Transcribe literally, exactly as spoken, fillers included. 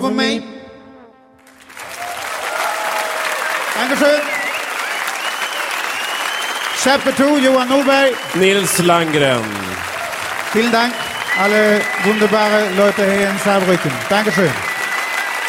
Von mig. Dankeschön. Chapeau, Johan Norberg. Nils Landgren. Vielen Dank, alle wunderbare Leute hier in Saarbrücken. Dankeschön.